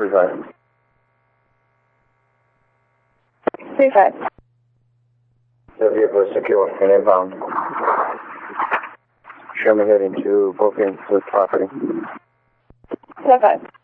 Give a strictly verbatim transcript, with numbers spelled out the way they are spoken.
Three five. Three five. The vehicle is secure and inbound. Show me heading to Bookings with property. Seven five.